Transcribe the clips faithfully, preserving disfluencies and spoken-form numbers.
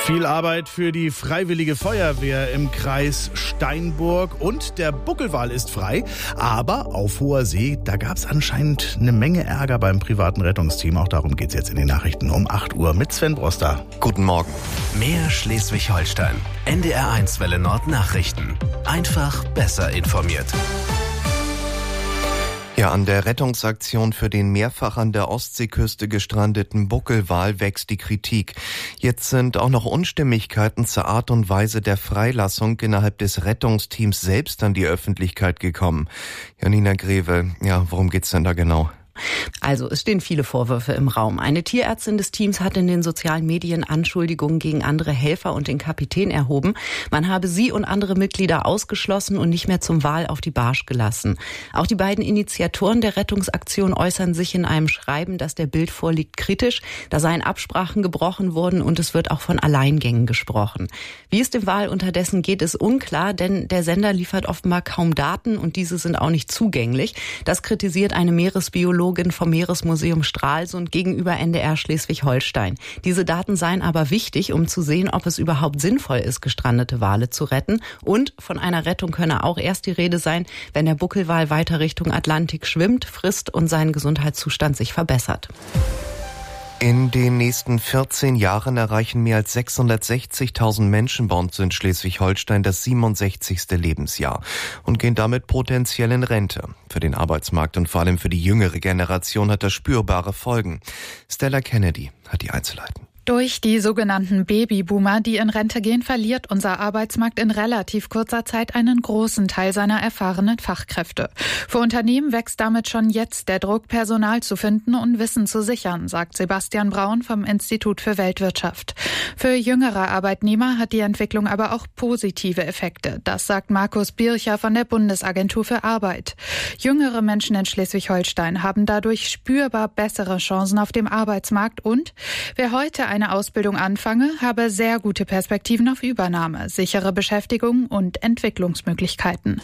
Viel Arbeit für die Freiwillige Feuerwehr im Kreis Steinburg und der Buckelwal ist frei. Aber auf hoher See, da gab es anscheinend eine Menge Ärger beim privaten Rettungsteam. Auch darum geht es jetzt in den Nachrichten um acht Uhr mit Sven Broster. Guten Morgen. Mehr Schleswig-Holstein. N D R eins Welle Nord Nachrichten. Einfach besser informiert. Ja, an der Rettungsaktion für den mehrfach an der Ostseeküste gestrandeten Buckelwal wächst die Kritik. Jetzt sind auch noch Unstimmigkeiten zur Art und Weise der Freilassung innerhalb des Rettungsteams selbst an die Öffentlichkeit gekommen. Janina Greve, ja, worum geht's denn da genau? Also, es stehen viele Vorwürfe im Raum. Eine Tierärztin des Teams hat in den sozialen Medien Anschuldigungen gegen andere Helfer und den Kapitän erhoben. Man habe sie und andere Mitglieder ausgeschlossen und nicht mehr zum Wal auf die Barsch gelassen. Auch die beiden Initiatoren der Rettungsaktion äußern sich in einem Schreiben, das der Bild vorliegt, kritisch. Da seien Absprachen gebrochen worden und es wird auch von Alleingängen gesprochen. Wie es dem Wal unterdessen geht, ist unklar, denn der Sender liefert offenbar kaum Daten und diese sind auch nicht zugänglich. Das kritisiert eine Meeresbiologin vom Meeresmuseum Stralsund gegenüber N D R Schleswig-Holstein. Diese Daten seien aber wichtig, um zu sehen, ob es überhaupt sinnvoll ist, gestrandete Wale zu retten. Und von einer Rettung könne auch erst die Rede sein, wenn der Buckelwal weiter Richtung Atlantik schwimmt, frisst und sein Gesundheitszustand sich verbessert. In den nächsten vierzehn Jahren erreichen mehr als sechshundertsechzigtausend Menschen bei uns in Schleswig-Holstein das siebenundsechzigste Lebensjahr und gehen damit potenziell in Rente. Für den Arbeitsmarkt und vor allem für die jüngere Generation hat das spürbare Folgen. Stella Kennedy hat die Einzelheiten. Durch die sogenannten Babyboomer, die in Rente gehen, verliert unser Arbeitsmarkt in relativ kurzer Zeit einen großen Teil seiner erfahrenen Fachkräfte. Für Unternehmen wächst damit schon jetzt der Druck, Personal zu finden und Wissen zu sichern, sagt Sebastian Braun vom Institut für Weltwirtschaft. Für jüngere Arbeitnehmer hat die Entwicklung aber auch positive Effekte. Das sagt Markus Bircher von der Bundesagentur für Arbeit. Jüngere Menschen in Schleswig-Holstein haben dadurch spürbar bessere Chancen auf dem Arbeitsmarkt und wer heute eine Ausbildung anfange, habe sehr gute Perspektiven auf Übernahme, sichere Beschäftigung und Entwicklungsmöglichkeiten.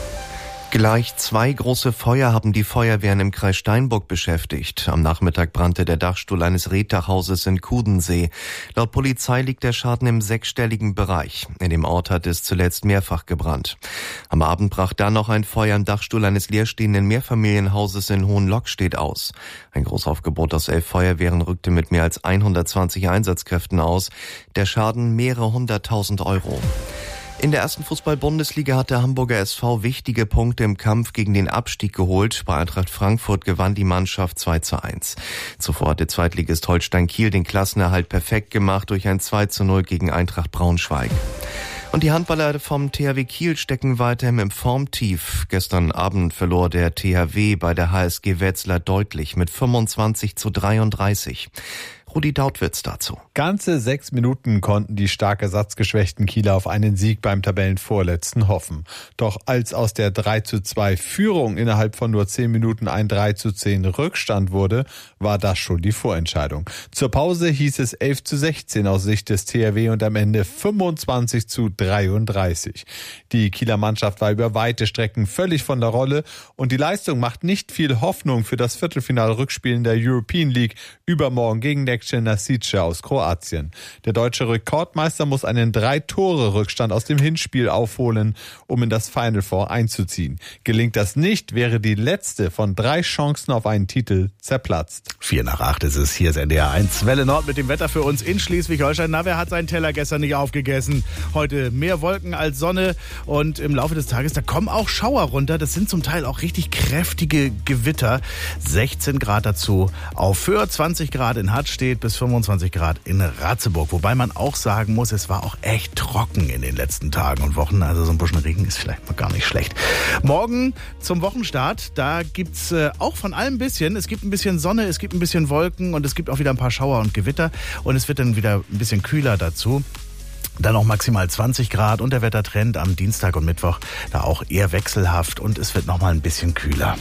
Gleich zwei große Feuer haben die Feuerwehren im Kreis Steinburg beschäftigt. Am Nachmittag brannte der Dachstuhl eines Reddachhauses in Kudensee. Laut Polizei liegt der Schaden im sechsstelligen Bereich. In dem Ort hat es zuletzt mehrfach gebrannt. Am Abend brach dann noch ein Feuer im Dachstuhl eines leerstehenden Mehrfamilienhauses in Hohenlockstedt aus. Ein Großaufgebot aus elf Feuerwehren rückte mit mehr als hundertzwanzig Einsatzkräften aus. Der Schaden mehrere hunderttausend Euro. In der ersten Fußball-Bundesliga hat der Hamburger S V wichtige Punkte im Kampf gegen den Abstieg geholt. Bei Eintracht Frankfurt gewann die Mannschaft zwei zu eins. Zuvor hatte Zweitligist Holstein Kiel den Klassenerhalt perfekt gemacht durch ein zwei zu null gegen Eintracht Braunschweig. Und die Handballer vom T H W Kiel stecken weiterhin im Formtief. Gestern Abend verlor der T H W bei der H S G Wetzlar deutlich mit fünfundzwanzig zu dreiunddreißig. Rudi Dautwitz dazu. Ganze sechs Minuten konnten die stark ersatzgeschwächten Kieler auf einen Sieg beim Tabellenvorletzten hoffen. Doch als aus der drei zu zwei Führung innerhalb von nur zehn Minuten ein drei zu zehn Rückstand wurde, war das schon die Vorentscheidung. Zur Pause hieß es elf zu sechzehn aus Sicht des T H W und am Ende fünfundzwanzig zu dreiunddreißig. Die Kieler Mannschaft war über weite Strecken völlig von der Rolle und die Leistung macht nicht viel Hoffnung für das Viertelfinal-Rückspiel in der European League übermorgen gegen der Nasice aus Kroatien. Der deutsche Rekordmeister muss einen Drei-Tore-Rückstand aus dem Hinspiel aufholen, um in das Final Four einzuziehen. Gelingt das nicht, wäre die letzte von drei Chancen auf einen Titel zerplatzt. Vier nach acht ist es. Hier ist N D R eins Welle Nord mit dem Wetter für uns in Schleswig-Holstein. Na, wer hat seinen Teller gestern nicht aufgegessen? Heute mehr Wolken als Sonne und im Laufe des Tages, da kommen auch Schauer runter. Das sind zum Teil auch richtig kräftige Gewitter. sechzehn Grad dazu auf Föhr, zwanzig Grad in Hartstedt bis fünfundzwanzig Grad in Ratzeburg. Wobei man auch sagen muss, es war auch echt trocken in den letzten Tagen und Wochen. Also so ein bisschen Regen ist vielleicht mal gar nicht schlecht. Morgen zum Wochenstart, da gibt's äh, auch von allem ein bisschen. Es gibt ein bisschen Sonne, es gibt ein bisschen Wolken und es gibt auch wieder ein paar Schauer und Gewitter. Und es wird dann wieder ein bisschen kühler dazu. Dann noch maximal zwanzig Grad und der Wettertrend am Dienstag und Mittwoch da auch eher wechselhaft und es wird noch mal ein bisschen kühler.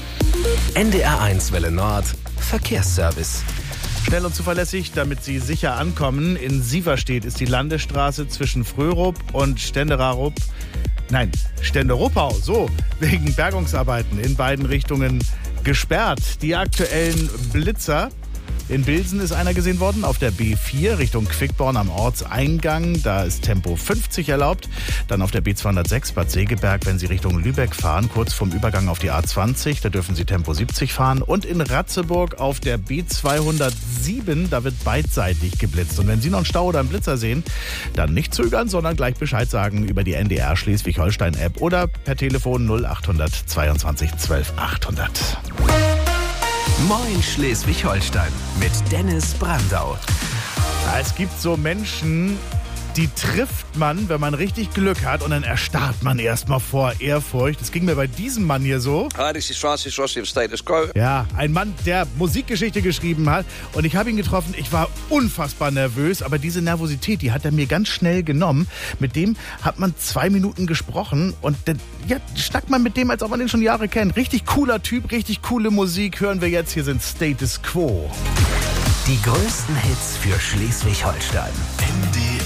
N D R eins Welle Nord Verkehrsservice. Schnell und zuverlässig, damit Sie sicher ankommen. In Sieverstedt ist die Landesstraße zwischen Fröhrup und Stenderarup, nein, Stenderopau, so, wegen Bergungsarbeiten in beiden Richtungen gesperrt. Die aktuellen Blitzer In Bilsen ist einer gesehen worden auf der B vier Richtung Quickborn am Ortseingang. Da ist Tempo fünfzig erlaubt. Dann auf der B zweihundertsechs Bad Segeberg, wenn Sie Richtung Lübeck fahren, kurz vorm Übergang auf die A zwanzig. Da dürfen Sie Tempo siebzig fahren. Und in Ratzeburg auf der B zweihundertsieben, da wird beidseitig geblitzt. Und wenn Sie noch einen Stau oder einen Blitzer sehen, dann nicht zögern, sondern gleich Bescheid sagen über die N D R Schleswig-Holstein-App oder per Telefon null achthundert zweiundzwanzig zwölf achthundert. Moin Schleswig-Holstein mit Dennis Brandau. Es gibt so Menschen, die trifft man, wenn man richtig Glück hat, und dann erstarrt man erstmal vor Ehrfurcht. Das ging mir bei diesem Mann hier so. Hi, this is Francis Rossi of Status Quo. Ja, ein Mann, der Musikgeschichte geschrieben hat, und ich habe ihn getroffen. Ich war unfassbar nervös, aber diese Nervosität, die hat er mir ganz schnell genommen. Mit dem hat man zwei Minuten gesprochen und dann ja, schnackt man mit dem, als ob man den schon Jahre kennt. Richtig cooler Typ, richtig coole Musik. Hören wir jetzt, hier sind Status Quo. Die größten Hits für Schleswig-Holstein. N D